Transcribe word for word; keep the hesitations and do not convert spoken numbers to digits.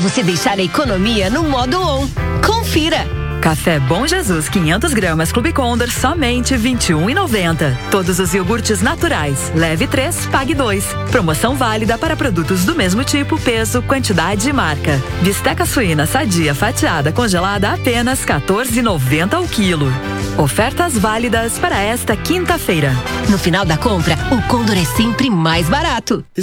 você deixar a economia no modo on. Confira! Café Bom Jesus quinhentos gramas Clube Condor somente vinte e um reais e noventa centavos. Todos os iogurtes naturais. Leve três, pague dois. Promoção válida para produtos do mesmo tipo, peso, quantidade e marca. Bisteca suína sadia fatiada congelada apenas quatorze reais e noventa centavos ao quilo. Ofertas válidas para esta quinta-feira. No final da compra, o Condor é sempre mais barato.